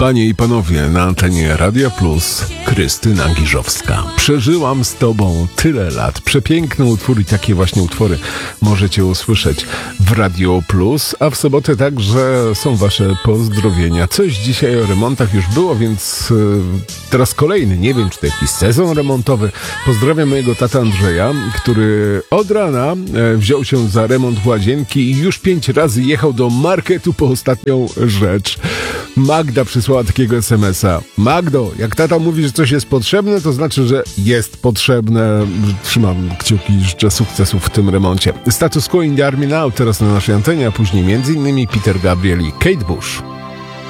Panie i panowie, na antenie Radia Plus Krystyna Giżowska. Przeżyłam z tobą tyle lat. Przepiękne utwory, takie właśnie utwory możecie usłyszeć w Radio Plus, a w sobotę także są wasze pozdrowienia. Coś dzisiaj o remontach już było, więc teraz kolejny, nie wiem czy to jakiś sezon remontowy. Pozdrawiam mojego tata Andrzeja, który od rana wziął się za remont łazienki i już 5 razy jechał do marketu po ostatnią rzecz. Magda przysłała takiego SMS-a. Magdo, jak tata mówi, że coś jest potrzebne, to znaczy, że jest potrzebne. Trzymam kciuki i życzę sukcesów w tym remoncie. Status Quo in the Army Now teraz na naszej antenie, a później m.in. Peter Gabriel i Kate Bush.